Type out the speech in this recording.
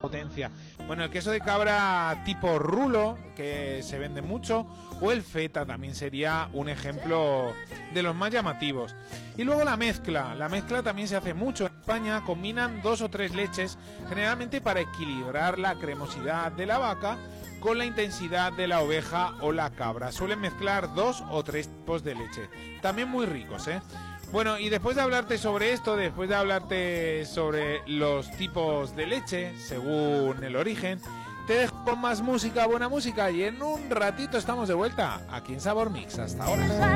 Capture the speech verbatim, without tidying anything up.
potencia. Bueno, el queso de cabra tipo rulo, que se vende mucho, o el feta también sería un ejemplo de los más llamativos. Y luego la mezcla, la mezcla también se hace mucho. En España combinan dos o tres leches, generalmente para equilibrar la cremosidad de la vaca con la intensidad de la oveja o la cabra. Suelen mezclar dos o tres tipos de leche, también muy ricos, ¿eh? Bueno, y después de hablarte sobre esto, después de hablarte sobre los tipos de leche, según el origen, te dejo con más música, buena música, y en un ratito estamos de vuelta aquí en Sabor Mix. Hasta ahora.